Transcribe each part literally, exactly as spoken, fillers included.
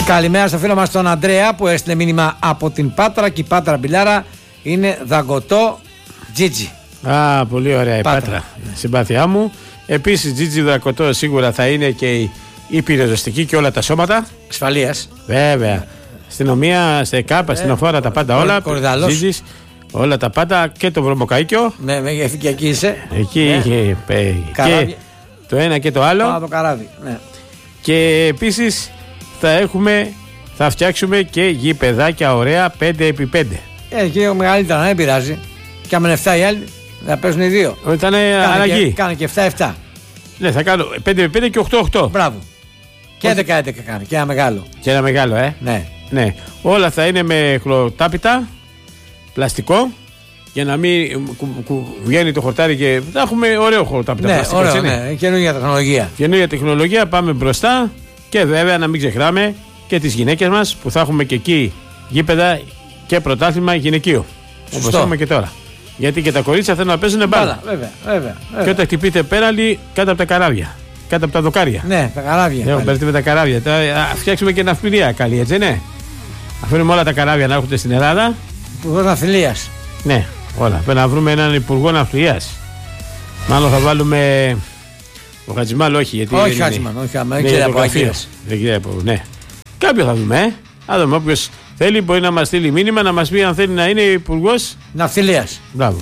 Καλημέρα στο φίλο μας τον Αντρέα που έστειλε μήνυμα από την Πάτρα και η Πάτρα Μπιλάρα είναι δαγκωτό Τζίτζι. Α, πολύ ωραία η Πάτρα. Πάτρα. Συμπάθειά μου. Επίσης, Τζίτζι δαγκωτό σίγουρα θα είναι και η, η πυροσβεστική και όλα τα σώματα. Ασφαλείας. Βέβαια. Αστυνομία, σε ΚΑΠ, αστυνοφόρα, τα πάντα όλα. Τζίτζις, όλα τα πάντα και το βρωμοκαΐκιο. Ναι, ναι, και εκεί είσαι. Εκεί είχε. Και το ένα και το άλλο. Α, το καράβι. Ναι. Και επίσης θα έχουμε, θα φτιάξουμε και γηπεδάκια ωραία πέντε επί πέντε. Ε, και μεγαλύτερα, δεν πειράζει. Και άμα είναι εφτά οι άλλοι, θα παίζουν οι δύο. Ήταν αλλαγή. Κάνε και εφτά εφτά. Ναι, θα κάνω πέντε επί πέντε και οκτώ οκτώ. Μπράβο. Και έντεκα έντεκα κάνει. Και ένα μεγάλο. Και ένα μεγάλο, ε. Ναι. Ναι. Όλα θα είναι με χλωροτάπητα, πλαστικό. Για να μην κου, κου, βγαίνει το χορτάρι και θα έχουμε ωραίο χορτάπιτα. Ναι, πλαστικό, ωραίο, ναι. Καινούργια τεχνολογία. Καινούργια τεχνολογία, πάμε μπροστά και βέβαια να μην ξεχνάμε και τις γυναίκες μας που θα έχουμε και εκεί γήπεδα και πρωτάθλημα γυναικείο. Όπως έχουμε και τώρα. Γιατί και τα κορίτσια θέλουν να παίζουν μπάλα. Βέβαια, βέβαια, βέβαια. Και όταν χτυπείτε πέραλι κάτω από τα καράβια. Κάτω από τα δοκάρια. Ναι, τα καράβια. Ναι, παίρνετε με τα καράβια. Θα φτιάξουμε και ναυπηλεία καλή, έτσι, ναι. Αφήνουμε όλα τα καράβια να έρχονται στην Ελλάδα. Υπουργός Ναυτιλίας. Ναι, όλα. Πρέπει να βρούμε έναν υπουργό ναυτιλίας. Μάλλον θα βάλουμε. Ο Χατζημάλ, όχι. Γιατί όχι, Χατζημάλ, όχι. Άμα δεν ξέρει από Αγίας. Δεν ξέρει από. Ναι. Κάποιο θα δούμε, ε. Θα δούμε. Όποιος θέλει μπορεί να μας στείλει μήνυμα να μας πει αν θέλει να είναι υπουργός ναυτιλίας. Μπράβο.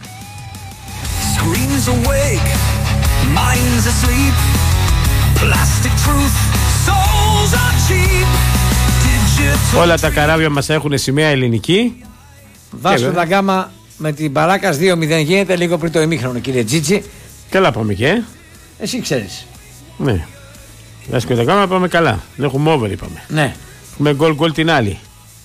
Όλα τα καράβια μας έχουν σημαία ελληνική. Βάσο τα γκάμα με την Παράκας δύο μηδέν γίνεται λίγο πριν το ημίχρονο, κύριε Τζίτζι. Καλά πάμε και. Εσύ ξέρεις. Ναι. Βάσκο τα γκάμα πάμε καλά. Δεν έχουμε over, είπαμε. Ναι. Έχουμε γκολ γκολ την άλλη.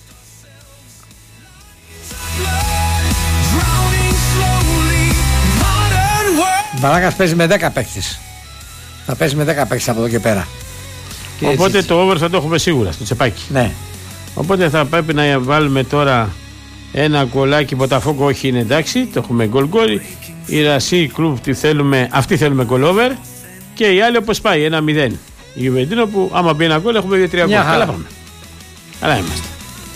Η Παράκας παίζει με δέκα παίκτες. Θα παίζει με δέκα παίκτες από εδώ και πέρα. Κύριε Οπότε Τζίτζι, το over θα το έχουμε σίγουρα στο τσεπάκι. Ναι. Οπότε θα πρέπει να βάλουμε τώρα ένα γκολάκι. Βοταφόγκο όχι, είναι εντάξει, το έχουμε γκολ γκολ. Η Ρασί Κλουβ τη θέλουμε, αυτή θέλουμε γκολ over. Και η άλλη όπως πάει, ένα μηδέν. Η Γιουβεντίνο που άμα μπει ένα γκολ έχουμε δύο τρία γκολ. Καλά πάμε. Καλά είμαστε.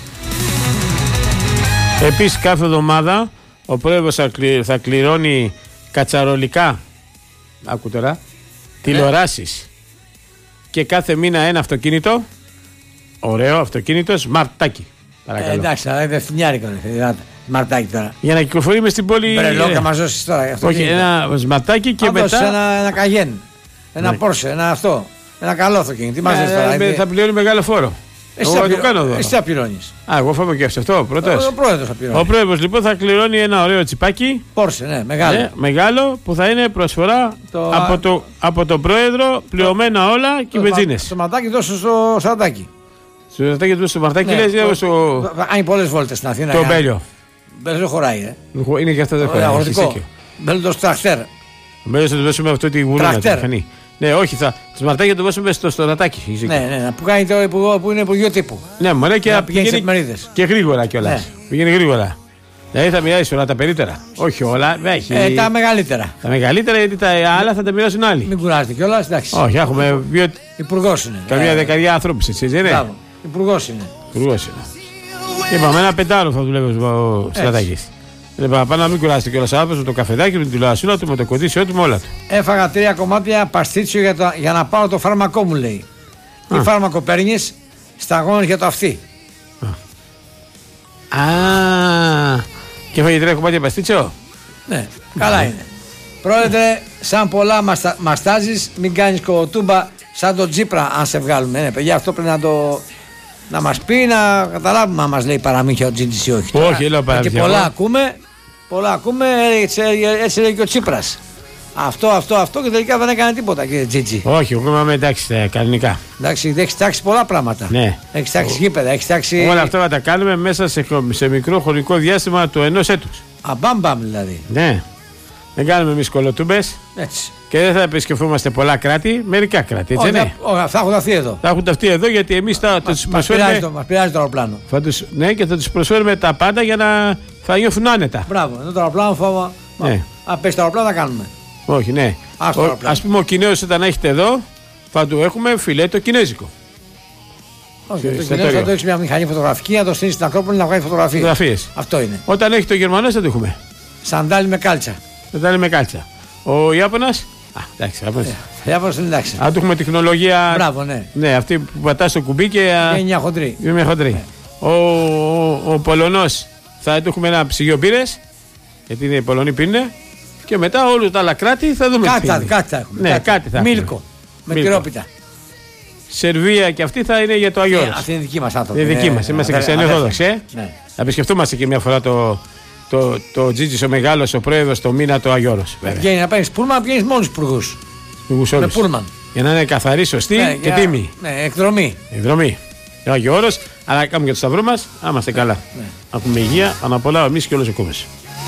Επίσης κάθε εβδομάδα ο πρόεδρος θα, κλη, θα κληρώνει κατσαρολικά, άκου τώρα, τηλεοράσεις. Και κάθε μήνα ένα αυτοκίνητο. Ωραίο αυτοκίνητο, σμαρτάκι. Ε, εντάξει, αλλά είναι φθηνιάρικο. Σμαρτάκι τώρα. Για να κυκλοφορεί μες στην πόλη. Μπρελό, θα μας δώσεις τώρα. Όχι, ένα σμαρτάκι και μετά. Ένα, ένα καγέν. Ένα Πόρσε, ένα αυτό. Ένα καλό αυτοκίνητο. Τι μας δώσεις τώρα. Ε, θα πληρώνει μεγάλο φόρο. Εσύ θα, πληρω... κάνω εσύ θα πληρώνεις. Α, εγώ φάμε και αυτό. Πρώτος. Ο, ο πρόεδρος θα πληρώνει. Ο πρόεδρος λοιπόν θα κληρώνει ένα ωραίο τσιπάκι. Πόρσε, ναι, μεγάλο. Ναι, μεγάλο που θα είναι προσφορά το... από, το, από τον πρόεδρο, πληρωμένα το... όλα και μπενζίνες. Το ματάκι δώσω στο σαρτάκι. Στο σαρτάκι δώσω στο μαρτάκι, ναι, λες. Στο... Κάνει πολλές βόλτες στην Αθήνα. Το μπέλιο. Μπέλιο δεν χωράει, ε. Είναι και αυτό δεν χωράει. Μπέλιο το τρακτέρ. Μπέλιο θα του δώσουμε αυτό τη γουρούνα. Ναι, όχι, θα του μαρτάκια το δώσουμε στο στορατάκι. Ναι, ναι, που κάνει το υπουργό, που είναι υπουργείο τύπου. Ναι, μωρέ, και να πηγαίνει σε εφημερίδες. Και γρήγορα κιόλα. Ναι. Πηγαίνει γρήγορα. Δηλαδή θα μοιράσει όλα τα περίτερα. Όχι όλα, έχει... ε, τα μεγαλύτερα. Τα μεγαλύτερα γιατί τα άλλα θα τα μοιράσουν άλλοι. Μην κουράζετε κιόλα, εντάξει. Όχι, έχουμε βγει. Υπουργό είναι. Καμία δεκαετία ανθρώπου, έτσι δεν είναι. Υπουργό είναι. Υπουργό είναι. Είπαμε ένα πεντάρο θα δουλεύει ο στρατάκι. Λοιπόν, πάμε να μην κουράσετε κιόλας άνθρωπος με το καφεδάκι, με την τηλεορασούλα του, με το κοντήσιό του, με όλα του. Έφαγα τρία κομμάτια παστίτσιο για, το, για να πάρω το φάρμακό μου, λέει. Α. Τι φάρμακο παίρνεις, σταγόνες για το αυτί. Α, και έφαγε τρία κομμάτια παστίτσιο. Ναι, καλά είναι. Πρόεδρε, σαν πολλά μαστα, μαστάζεις, μην κάνεις κολοτούμπα σαν τον Τσίπρα, αν σε βγάλουμε. Ναι, παιδιά, αυτό πρέπει να το. Να μας πει, να καταλάβουμε αν μας λέει παραμύθια ο Τζίτζης ή όχι. Όχι, λέω παραμύθια. Και πολλά ακούμε, πολλά ακούμε, έτσι, έτσι λέει και ο Τσίπρας. Αυτό, αυτό, αυτό και τελικά δεν έκανε τίποτα, κύριε Τζίτζη. Όχι, εγώ είμαι εντάξει, κανονικά. Εντάξει, έχει τάξει πολλά πράγματα. Ναι. Έχει τάξει γήπεδα, έχει τάξει. Όλα αυτά θα τα κάνουμε μέσα σε, σε μικρό χρονικό διάστημα του ενός έτους. Αμπάμπαμ δηλαδή. Ναι. Δεν κάνουμε εμείς κολοτούμπες. Έτσι. Και δεν θα επισκεφθούμαστε πολλά κράτη, μερικά κράτη. Έτσι, ναι. Όχι, θα έχουν ταυτεί εδώ. Θα έχουν ταυτεί εδώ γιατί εμείς θα τους προσφέρουμε. Μας πειράζει το αεροπλάνο. Τους, ναι, και θα τους προσφέρουμε τα πάντα για να θα νιώθουν άνετα. Μπράβο, εδώ το αεροπλάνο φόβα. Ναι. Αν πέσει το αεροπλάνο θα κάνουμε. Όχι, ναι. Ας πούμε ο Κινέζος όταν έχετε εδώ θα του έχουμε φιλέτο κινέζικο. Όχι, το κοινό θα το έχει μια μηχανή φωτογραφική, να το στείλει στην Ακρόπολη να βγάλει φωτογραφίες. Φωτογραφίες. Αυτό είναι. Όταν έχει το Γερμανό θα το έχουμε. Σαντάλι με κάλτσα. Σαντάλι με κάλτσα. Ο Ιάπωνας. Α, εντάξει, Ιάπωνας. Ο Ιάπωνας είναι εντάξει. Αν του έχουμε τεχνολογία. Μπράβο, ναι. Ναι, αυτή που πατά στο κουμπί και. Είναι μια χοντρή. Είναι μια χοντρή. Ναι. Ο, ο, ο Πολωνός θα του έχουμε ένα ψυγείο πύρες. Γιατί είναι οι Πολωνοί πίνουν. Και μετά όλα τα άλλα κράτη θα δούμε. Κάτι, κάτι, κάτι θα έχουμε. Ναι, κάτι. κάτι θα Μίλκο. Με τυρόπιτα. Σερβία και αυτή θα είναι για το Αγιώρος. Ναι, αυτή είναι δική μας άνθρωποι. Είναι δική μας. Είμαστε χριστιανοί Ορθόδοξοι. Ε? Ναι. Θα επισκεφτούμαστε και μια φορά το, το, το Τζίτζης ο Μεγάλος, ο πρόεδρος, το μήνα το Αγιώρος. Βγαίνει να παίρνεις πούλμαν, βγαίνεις μόνος υπουργούς. Με πούλμαν. Για να είναι καθαρή, σωστή ναι, και για... τίμη. Ναι, εκδρομή. Εκδρομή. Ο Αγιώρος, αλλά κάνουμε και το σταυρό μας, να είμαστε καλά. Ναι. Να πούμε υγεία, αναπολάω εμείς και όλος ο κόμμες.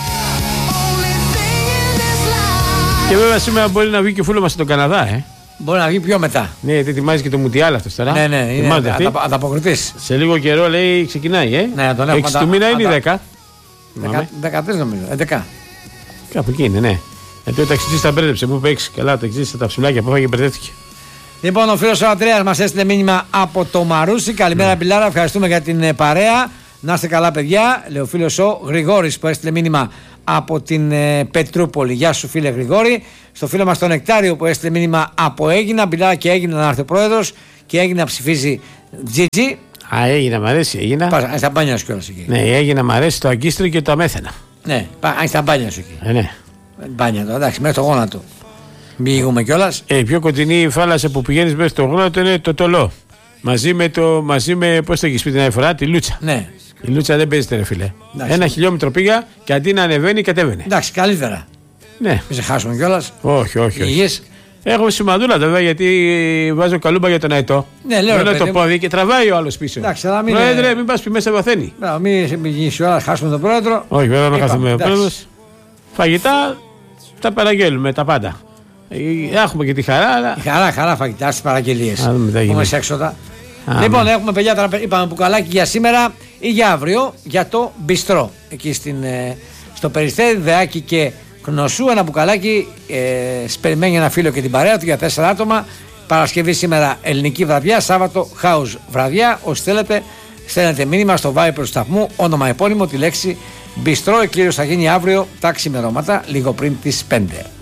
Και βέβαια σήμερα μπορεί να βγει και ο φίλος μας στον Καναδά, ε. Μπορεί να βγει πιο μετά. Ναι, γιατί ετοιμάζει και το Μουντιάλ αυτός τώρα. Ναι, ναι, είναι ανταποκριτής. Σε λίγο καιρό λέει ξεκινάει, ε. Ναι, τον έξι του μήνα είναι ή δέκα. δεκατρείς νομίζω, έντεκα. Κάπου εκεί είναι, ναι. Γιατί ο ταξιτζής τα μπέρδεψε, μου είπε έξι. Καλά, ο ταξιτζής τα ψηλάκια που έφαγε μπερδεύτηκε. Λοιπόν, ο φίλος ο Αντρέας μας έστειλε μήνυμα από το Μαρούσι. Καλημέρα, Μπιλάρα, ευχαριστούμε για την παρέα. Να είστε καλά, παιδιά. Λέει ο φίλος ο Γρηγόρης που έστειλε μήνυμα από την ε, Πετρούπολη. Γεια σου, φίλε Γρηγόρη. Στο φίλο μας τον Νεκτάριο που έστειλε μήνυμα από Έγινα. Μπιλάρα και Έγινα να έρθει ο πρόεδρος και Έγινα ψηφίζει Τζίτζι. Α, Έγινα, μ' αρέσει, Έγινα. Πας, στα μπάνια σου κιόλας εκεί. Ναι, Έγινα, μ' αρέσει το αγκίστρο και το αμέθανα. Ναι, αν στα μπάνια σου εκεί. Ε, ναι. Μπάνια τώρα, εντάξει, μέχρι το γόνατο. Μπήγουμε κιόλας. Ε, η πιο κοντινή θάλασσα που πηγαίνεις μέχρι το γόνατο είναι το Τολό. Μαζί με, το, μαζί με πώς το έχεις πει την άλλη φορά, τη Λούτσα. Ναι. Η Λούτσα δεν παίζεται, ρε φίλε. Εντάξει. Ένα χιλιόμετρο πήγα και αντί να ανεβαίνει, κατέβαινε. Εντάξει, καλύτερα. Ναι. Μην σε χάσουμε κιόλας. Όχι, όχι. όχι. Υγιές. Έχω σημαδούλα βέβαια γιατί βάζω καλούμπα για τον αετό. Ναι, λέω. Λέω το πόδι και τραβάει ο άλλος πίσω. Εντάξει, αλλά μην. Πρόεδρε, μην πας πει μέσα βαθαίνει. Μπράβο, μην γίνει ώρα, χάσουμε τον πρόεδρο. Όχι, βέβαια, να χάσουμε τον πρόεδρο. Φαγητά τα παραγγέλνουμε τα πάντα. Έχουμε και τη χαρά, αλλά. Η χαρά, χαρά φαγητά στις παραγγελίες. Έχουμε σε έξοδα. Α, λοιπόν, ναι. έχουμε παιδιά, τώρα είπαμε μπουκαλάκι για σήμερα ή για αύριο για το μπιστρό. Εκεί στην, στο Περιστέρι, Δεάκη και Κνωσού. Ένα μπουκαλάκι ε, σπεριμένει ένα φίλο και την παρέα του για τέσσερα άτομα. Παρασκευή σήμερα ελληνική βραδιά, Σάββατο house βραδιά. Όσοι θέλετε, στέλνετε μήνυμα στο Viber του σταθμού, όνομα επώνυμο, τη λέξη μπιστρό. Η κλήρωση θα γίνει αύριο τα ξημερώματα, λίγο πριν τις πέντε.